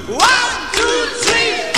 1, 2, 3,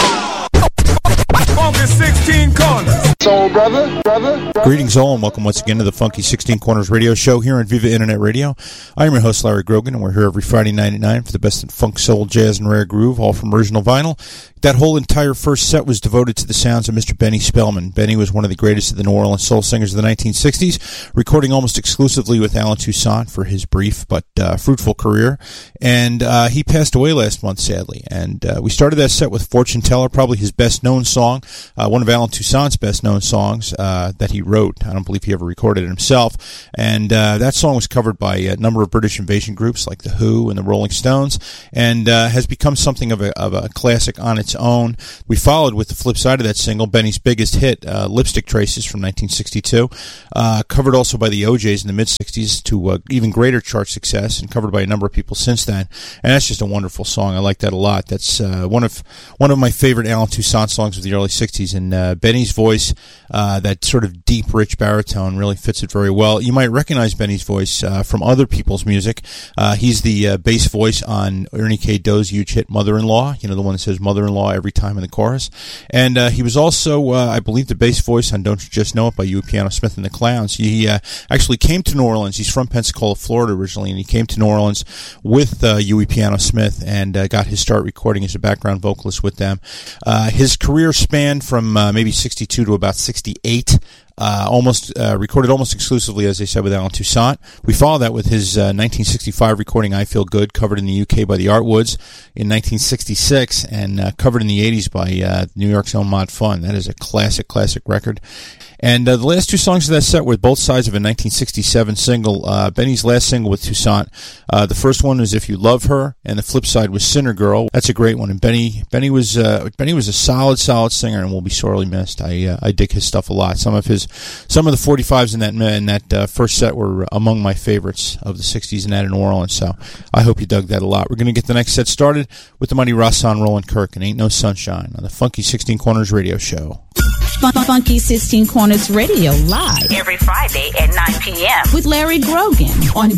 4. Funky 16 Corners. Soul brother. Greetings all, and welcome once again to the Funky 16 Corners radio show here on Viva Internet Radio. I am your host, Larry Grogan, and we're here every Friday night at 9 for the best in funk, soul, jazz, and rare groove, all from original vinyl. That whole entire first set was devoted to the sounds of Mr. Benny Spellman. Benny was one of the greatest of the New Orleans soul singers of the 1960s, recording almost exclusively with Allen Toussaint for his brief but fruitful career. And he passed away last month, sadly. And we started that set with Fortune Teller, probably his best-known song, one of Allen Toussaint's best-known songs that he wrote. I don't believe he ever recorded it himself. And that song was covered by a number of British invasion groups like The Who and the Rolling Stones, and has become something of a classic on its own. We followed with the flip side of that single, Benny's biggest hit, Lipstick Traces from 1962, covered also by the OJs in the mid-60s to even greater chart success, and covered by a number of people since then. And that's just a wonderful song. I like that a lot. That's one of my favorite Allen Toussaint songs of the early 60s, and Benny's voice, that sort of deep, rich baritone, really fits it very well. You might recognize Benny's voice from other people's music. He's the bass voice on Ernie K. Doe's huge hit Mother-in-Law, you know, the one that says Mother-in-Law every time in the chorus. And he was also, I believe, the bass voice on Don't You Just Know It by Huey Piano Smith and the Clowns. He actually came to New Orleans. He's from Pensacola, Florida originally, and he came to New Orleans with Huey Piano Smith and got his start recording as a background vocalist with them. His career spanned from maybe 62 to about 68. Recorded almost exclusively, as I said, with Allen Toussaint. We follow that with his 1965 recording I Feel Good, covered in the UK by the Artwoods in 1966, and covered in the 80s by New York's own Mod Fun. That is a classic record. And the last two songs of that set were both sides of a 1967 single, Benny's last single with Toussaint. The first one was If You Love Her, and the flip side was Sinner Girl. That's a great one. And Benny was a solid singer and will be sorely missed. I dig his stuff a lot. Some of the 45s in that first set were among my favorites of the 60s and that in New Orleans. So I hope you dug that a lot. We're going to get the next set started with the mighty Rahsaan Roland Kirk and Ain't No Sunshine on the Funky 16 Corners radio show. Funky 16 Corners Radio live every Friday at 9 p.m. with Larry Grogan on